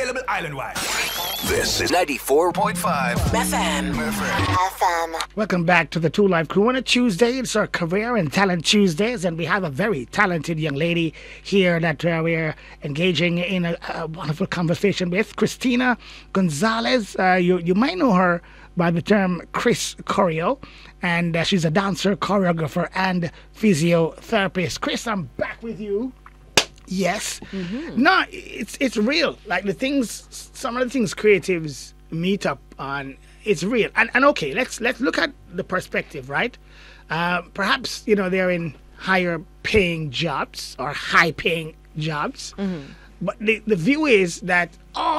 Available island-wide. This is 94.5 FM. Welcome back to the Two Live Crew on a Tuesday. It's our Career and Talent Tuesdays, and we have a very talented young lady here that we're engaging in a wonderful conversation with, Christina Gonzalez. You might know her by the term Chris Choreo, and she's a dancer, choreographer, and physiotherapist. Chris, I'm back with you. Yes. Mm-hmm. No, it's real. Like some of the things creatives meet up on, it's real. And okay, let's look at the perspective, right? Perhaps, they're in higher paying jobs or high paying jobs. Mm-hmm. But the view is that,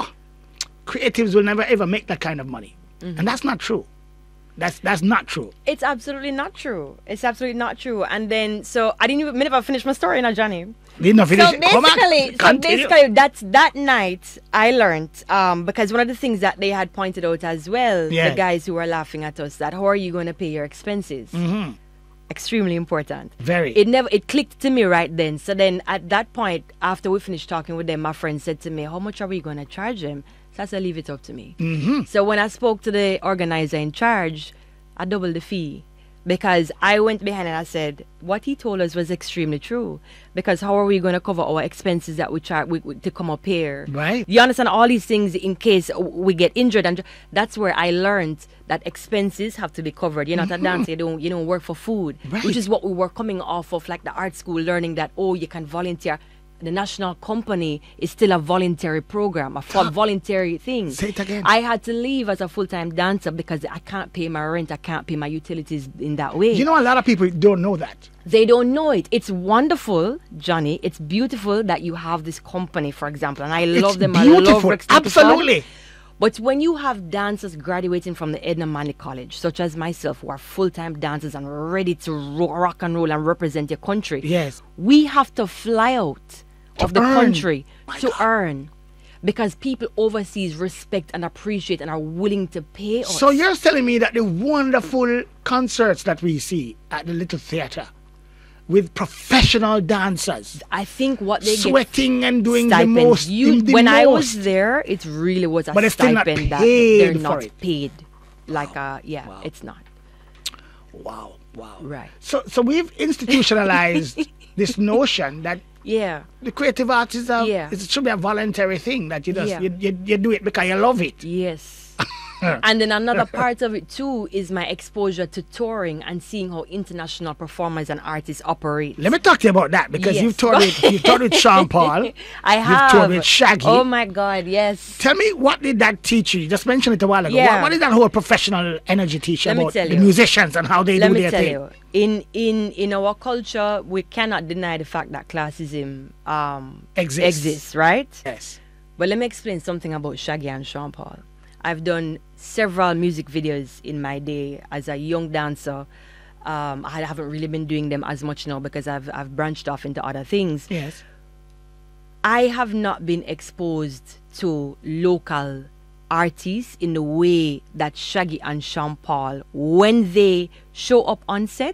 creatives will never ever make that kind of money. Mm-hmm. And that's not true. That's not true. It's absolutely not true. It's absolutely not true. And then, so I didn't even finish my story now, Johnny. Did not finish it. So basically, that's that night I learned, because one of the things that they had pointed out as well, the guys who were laughing at us, that how are you going to pay your expenses? Mm-hmm. Extremely important. Very. It clicked to me right then. So then at that point, after we finished talking with them, my friend said to me, how much are we going to charge them? So I said, leave it up to me. Mm-hmm. So when I spoke to the organizer in charge, I doubled the fee. Because I went behind and I said, what he told us was extremely true. Because how are we going to cover our expenses that we charge to come up here? Right. You understand all these things in case we get injured. And that's where I learned that expenses have to be covered. You're not a dancer, you don't work for food. Right. Which is what we were coming off of, like the art school, learning that, you can volunteer. The national company is still a voluntary program, a voluntary thing. Say it again. I had to leave as a full-time dancer because I can't pay my rent, I can't pay my utilities in that way. A lot of people don't know that. They don't know it. It's wonderful, Johnny. It's beautiful that you have this company, for example, and I love them. Beautiful. I love Rex Absolutely. But when you have dancers graduating from the Edna Manley College, such as myself, who are full-time dancers and ready to rock and roll and represent your country, yes, we have to fly out of the country to earn, because people overseas respect and appreciate and are willing to pay us. So you're telling me that the wonderful concerts that we see at the Little Theatre with professional dancers, I think what they sweating and doing stipend. the most. I was there, it really was a stipend that they're not paid. Like wow. It's not. Wow. Right. So we've institutionalized this notion that the creative arts it should be a voluntary thing, that you do it because you love it. Yes. And then another part of it too is my exposure to touring and seeing how international performers and artists operate. Let me talk to you about that, because you've toured with Sean Paul. I have. You've toured with Shaggy. Oh my God, yes. Tell me, what did that teach you? You just mentioned it a while ago. Yeah. What did that whole professional energy teach you about the musicians and how they do their thing? Let me tell you. In our culture, we cannot deny the fact that classism exists, right? Yes. But let me explain something about Shaggy and Sean Paul. I've done several music videos in my day as a young dancer. I haven't really been doing them as much now because I've branched off into other things. Yes. I have not been exposed to local artists in the way that Shaggy and Sean Paul, when they show up on set,